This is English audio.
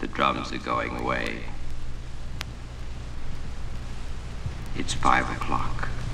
The drums are going away. It's 5 o'clock.